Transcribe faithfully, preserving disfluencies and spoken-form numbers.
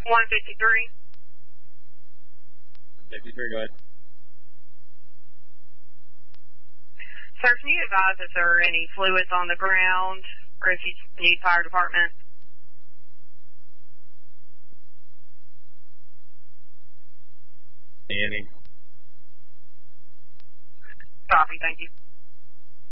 one fifty-three. fifty-three, go ahead. Sir, can you advise if there are any fluids on the ground or if you need fire department? Any. Copy, thank you.